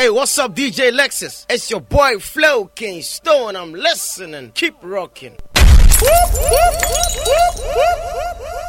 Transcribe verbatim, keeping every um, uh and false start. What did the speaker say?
Hey, what's up, D J Lexus? It's your boy Flow King Stone. I'm listening. Keep rocking. Whoop, whoop, whoop, whoop, whoop.